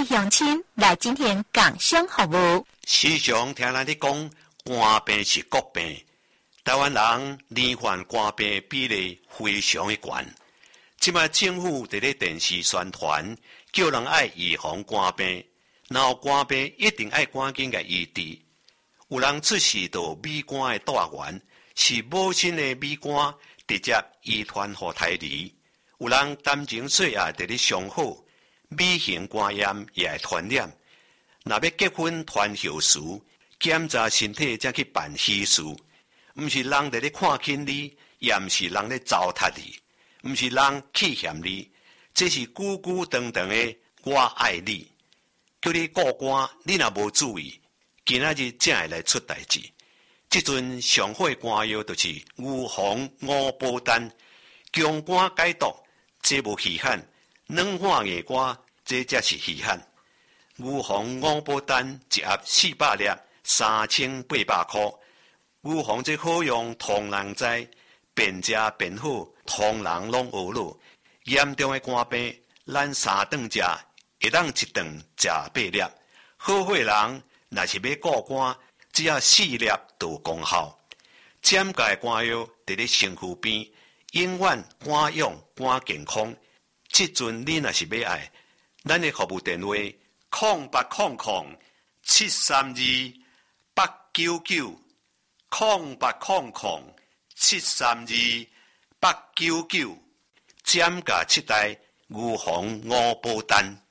乡亲来进行共享服务。 时常听人咧讲，肝病是国病，台湾人罹患肝病比例非常的高。即摆政府伫咧电视宣传，叫人爱预防肝病，然后肝病一定爱赶紧甲医治。有人出事到米肝的大源，是母亲的米肝直接遗传予胎儿。有人担情岁啊，伫咧上好，米型肝炎也会传染。若要结婚传后事，检查身体才去办喜事，毋是人伫咧看轻你，也毋是人咧糟蹋你，毋是人欺嫌你，这是久久长长的我爱你。叫你顾肝，你若无注意，今仔日才会来出代志。即阵上好的肝药就是预防五宝丹，强肝解毒，这无稀罕；软化硬肝，这才是稀罕。预防五宝丹一盒400粒，3800块。预防这好用，通人知，便食便好，通人拢学落。严重的肝病，咱3顿食，会当一顿食8粒。好血人若是要顾肝，只要4粒就有功效。减价的肝药伫咧身躯边，永远肝勇肝健康。即阵你若是要爱，咱的服务电话0800-732-899，0800-732-899，减价7代，预防五宝丹。